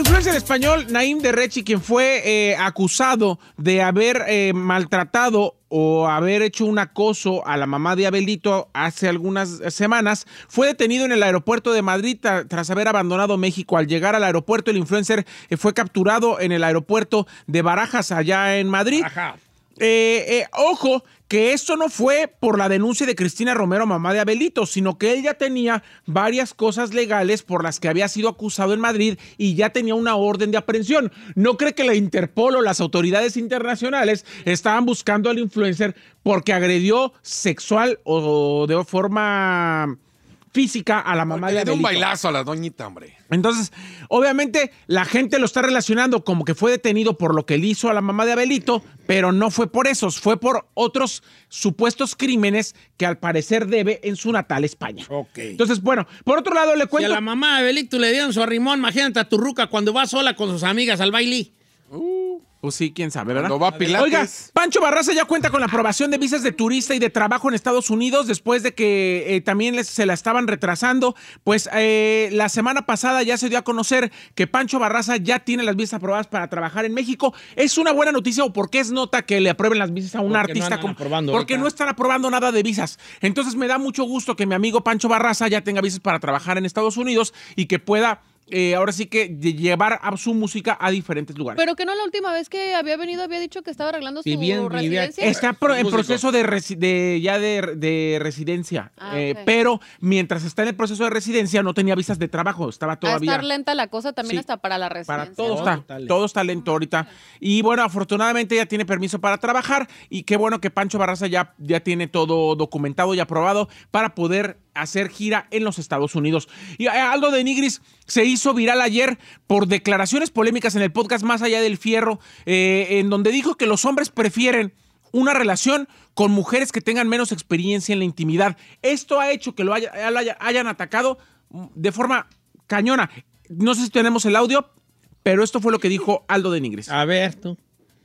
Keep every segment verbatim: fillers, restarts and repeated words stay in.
influencer español Naim Derrechi, quien fue eh, acusado de haber eh, maltratado o haber hecho un acoso a la mamá de Abelito hace algunas semanas, fue detenido en el aeropuerto de Madrid tra- tras haber abandonado México. Al llegar al aeropuerto, el influencer eh, fue capturado en el aeropuerto de Barajas, allá en Madrid. Ajá. Eh, eh, ojo, que esto no fue por la denuncia de Cristina Romero, mamá de Abelito, sino que él ya tenía varias cosas legales por las que había sido acusado en Madrid y ya tenía una orden de aprehensión. ¿No cree que la Interpol o las autoridades internacionales estaban buscando al influencer porque agredió sexual o de forma física a la mamá porque de Abelito? Le dio un bailazo a la doñita, hombre. Entonces, obviamente, la gente lo está relacionando como que fue detenido por lo que le hizo a la mamá de Abelito, pero no fue por esos, fue por otros supuestos crímenes que al parecer debe en su natal España. Ok. Entonces, bueno, por otro lado le cuento... Si a la mamá de Abelito le dieron su arrimón, imagínate a tu ruca cuando va sola con sus amigas al baile. Uh, pues sí, quién sabe, ¿verdad? Cuando va a Pilates. Oiga, Pancho Barraza ya cuenta con la aprobación de visas de turista y de trabajo en Estados Unidos después de que eh, también les, se la estaban retrasando. Pues eh, la semana pasada ya se dio a conocer que Pancho Barraza ya tiene las visas aprobadas para trabajar en México. ¿Es una buena noticia o por qué es nota que le aprueben las visas a un Porque artista? no como, aprobando, porque ahorita. no están aprobando nada de visas. Entonces me da mucho gusto que mi amigo Pancho Barraza ya tenga visas para trabajar en Estados Unidos y que pueda... Eh, ahora sí que llevar a su música a diferentes lugares. Pero que no la última vez que había venido había dicho que estaba arreglando su Vivían- vivía- residencia. Está pro- en proceso de, resi- de ya de, de residencia, Ah, eh, ok. pero mientras está en el proceso de residencia no tenía visas de trabajo, estaba A todavía... estar lenta la cosa también Sí. está para la residencia. Para todo Oh, está, total. todo está lento ahorita. Y bueno, afortunadamente ya tiene permiso para trabajar y qué bueno que Pancho Barraza ya, ya tiene todo documentado y aprobado para poder hacer gira en los Estados Unidos. Y Aldo de Nigris se hizo viral ayer por declaraciones polémicas en el podcast Más Allá del Fierro, eh, en donde dijo que los hombres prefieren una relación con mujeres que tengan menos experiencia en la intimidad. Esto ha hecho que lo haya- haya- hayan atacado de forma cañona. No sé si tenemos el audio, pero esto fue lo que dijo Aldo de Nigris. A ver, tú.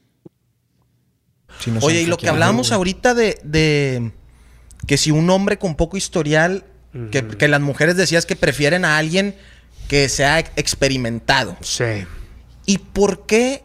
Sí, no Oye, y lo que hablábamos ahorita de, de que si un hombre con poco historial, uh-huh. que, que las mujeres decías que prefieren a alguien que sea experimentado. Sí. ¿Y por qué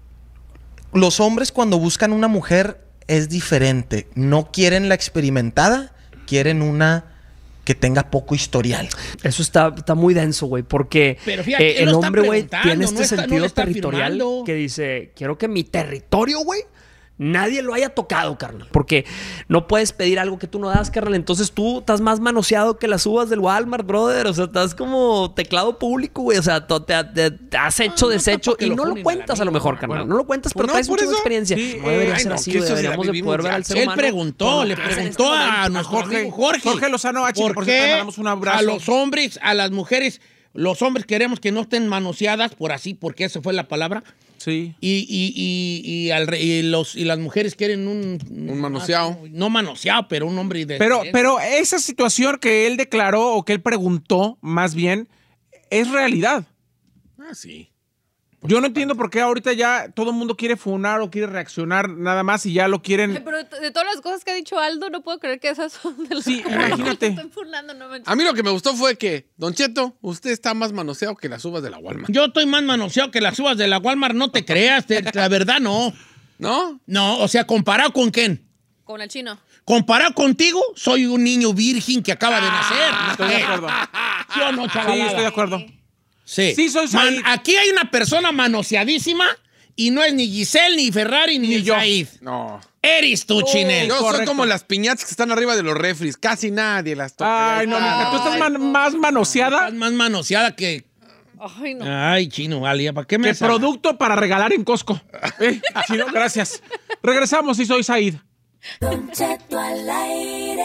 los hombres cuando buscan una mujer es diferente? No quieren la experimentada, quieren una que tenga poco historial. Eso está, está muy denso, güey, porque Pero fíjate, eh, él el lo está hombre, güey, preguntando, tiene este no está- no sentido lo está territorial afirmando. que dice, quiero que mi territorio, güey, nadie lo haya tocado, carnal. Porque no puedes pedir algo que tú no das, carnal. Entonces tú estás más manoseado que las uvas del Walmart, brother. O sea, estás como teclado público, güey. O sea, te, te- te has hecho, no, deshecho tampoco que y lo no lo funen cuentas al a lo amigo. mejor, carnal. Bueno, no lo cuentas, pero no, traes por mucha eso. experiencia. Sí, no debería ay, ser no, así, que güey. eso sí la Deberíamos de vivimos poder ver ya. al ser Él humano. preguntó, como le lo que hace en preguntó este a momento. nuestro Jorge, amigo Jorge. Jorge Lozano H, ¿Por por cierto, le qué mandamos un abrazo. a los hombres, a las mujeres, los hombres queremos que no estén manoseadas, por así, porque esa fue la palabra? Sí. Y, y, y, y, al re- y los, y las mujeres quieren un... Un manoseado. No manoseado, pero un hombre de... Pero, pero esa situación que él declaró o que él preguntó, más bien, es realidad. Ah, sí. Yo no entiendo por qué ahorita ya todo el mundo quiere funar o quiere reaccionar nada más y ya lo quieren... Pero de todas las cosas que ha dicho Aldo, no puedo creer que esas son de las Sí, que imagínate. estoy furnando, no manches. A mí lo que me gustó fue que, Don Cheto, usted está más manoseado que las uvas de la Walmart. Yo estoy más manoseado que las uvas de la Walmart, no te creas, te- la verdad no. ¿No? No, o sea, comparado con quién. Con el chino. Comparado contigo, soy un niño virgen que acaba de nacer. Estoy de acuerdo. ¿Sí o no, Sí, chavalada? estoy de acuerdo. Sí. Sí, soy Man, Said. aquí hay una persona manoseadísima y no es ni Giselle, ni Ferrari, ni, Ni yo. Said. No. Eres tú, Chinel. Yo soy correcto. como las piñatas que están arriba de los refris. Casi nadie las toca. Ay, no, mija, tú estás Ay, man- no. más manoseada Estás más manoseada que... Ay, no. Ay, chino, vale, ¿para qué me que haces? producto para regalar en Costco. Eh, chino, gracias. Regresamos y soy Said. Don Cheto al aire.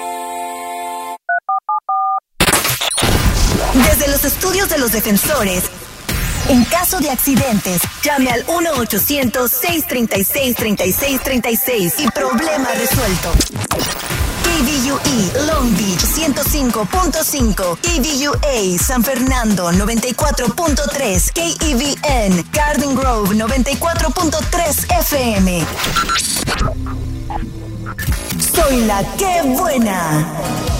Desde los estudios de los defensores, en caso de accidentes, llame al uno ochocientos, seiscientos treinta y seis, treinta y seis treinta y seis y problema resuelto. K V U E Long Beach ciento cinco punto cinco, K V U A San Fernando noventa y cuatro punto tres, K E V N Garden Grove noventa y cuatro punto tres F M. Soy la que buena.